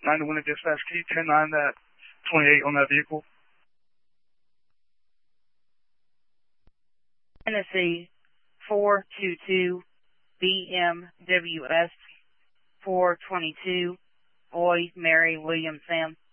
9 to win a dispatch. Can you 10-9 that 28 on that vehicle? Tennessee 422 BMWS 422 Boy Mary William Sam.